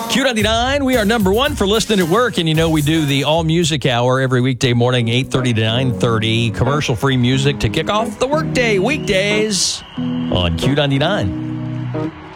Q99, we are number one for listening at work, and you know we do the All Music Hour every weekday morning, 8:30 to 9:30. Commercial-free music to kick off the workday, weekdays on Q99.